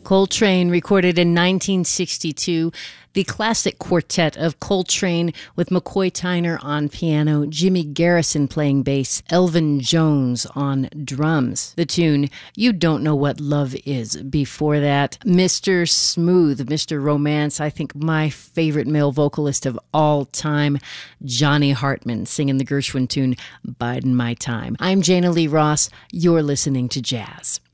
Coltrane recorded in 1962, the classic quartet of Coltrane with McCoy Tyner on piano, Jimmy Garrison playing bass, Elvin Jones on drums. The tune, You Don't Know What Love Is. Before that, Mr. Smooth, Mr. Romance, I think my favorite male vocalist of all time, Johnny Hartman, singing the Gershwin tune, Bidin' My Time. I'm Jana Lee Ross. You're listening to Jazz.